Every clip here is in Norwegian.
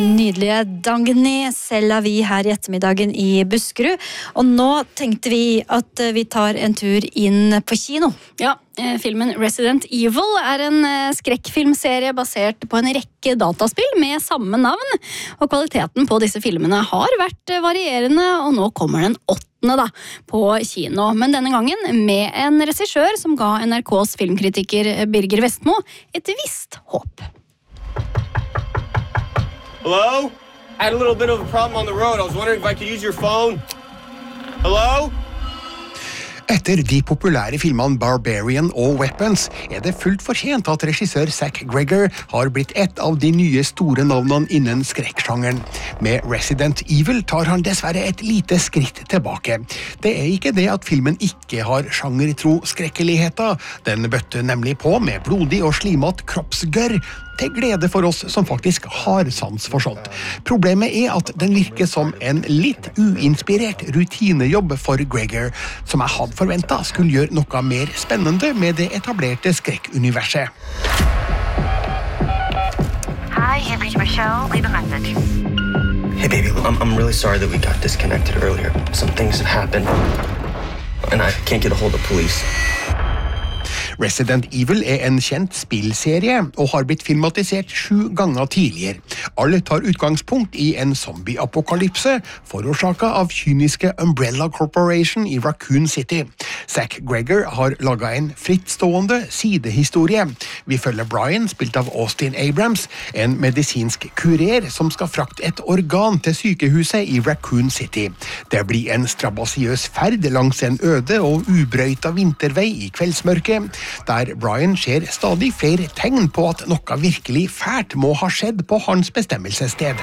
Nydelige Dangny selger vi her I ettermiddagen I Buskerud, og nå tenkte vi at vi tar en tur inn på kino. Ja, filmen Resident Evil en skrekkfilmserie basert på en rekke dataspill med samme navn, og kvaliteten på disse filmene har vært varierende, og nå kommer den 8. på kino, men denne gangen med en regissør som ga NRKs filmkritiker Birger Vestmo et visst håp. Hello? I had a little bit of a problem on the road. I was wondering if I could use your phone. Hello? Etter de populære filmene Barbarian og Weapons det fullt fortjent at regissør Zach Gregor har blitt et av de nye store navnene innen skrekksjangeren. Med Resident Evil tar han dessverre et lite skritt tilbake. Det ikke det at filmen ikke har sjangertro skrekkeligheter. Den bøtte nemlig på med blodig og slimat kroppsgørr, til glede for oss som faktisk har sans for sånt. Problemet at den virker som en litt uinspirert rutinejobb for Gregor, som jeg hadde forventet skulle gjøre noe mer spennende med det etablerte skrekkuniverset. Hi, you've reached Michelle. Leave a message. Hey baby, I'm really sorry that we got disconnected earlier. Some things have happened, and I can't get a hold of police. Resident Evil en kjent spillserie og har blitt filmatisert 7 ganger tidligere. Alle tar utgangspunkt I en zombie-apokalypse forårsaket av kyniske Umbrella Corporation I Raccoon City. Zach Gregor har laget en frittstående sidehistorie. Vi følger Brian, spilt av Austin Abrams, en medisinsk kurer som skal frakte et organ til sykehuset I Raccoon City. Det blir en strabasiøs ferd langs en øde og ubrøyta vintervei I kveldsmørket, der Brian ser stadig flere tegn på at noe virkelig fælt må ha skjedd på hans bestemmelsessted.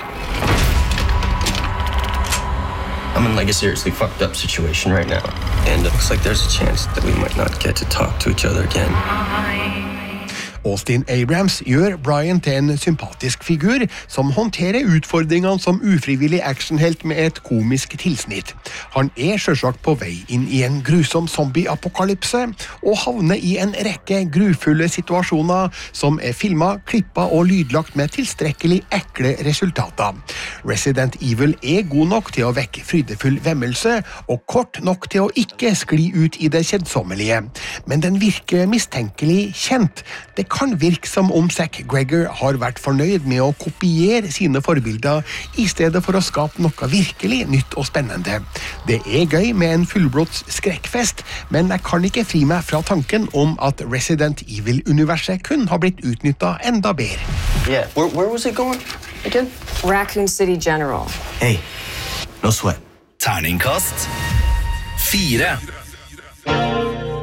I'm in like a seriously fucked up situation right now, and it looks like there's a chance that we might not get to talk to each other again. Austin Abrams gjør Brian til en sympatisk figur som håndterer utfordringene som ufrivillig actionhelt med et komisk tilsnitt. Han selvsagt på vei inn I en grusom zombie-apokalypse og havner I en rekke grufulle situasjoner som filmet, klippet og lydlagt med tilstrekkelig ekle resultater. Resident Evil god nok til å vekke frydefull vemmelse og kort nok til å ikke skli ut I det kjedsommelige. Men den virker mistenkelig kjent. Det kan virke som om Zach Gregor har vært fornøyd med å kopiere sine forbilder I stedet for å skape noe virkelig nytt og spennende. Det gøy med en fullblods skrekkfest, men jeg kan ikke fri meg fra tanken om at Resident Evil-universet kun har blitt utnyttet enda bedre. Yeah, where was it going again? Raccoon City General. Hey, no sweat. Terningkast 4.